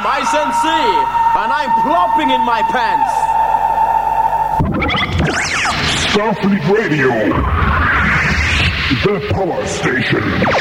Ice MC, and I'm plopping in my pants. Starfleet Radio, the power station.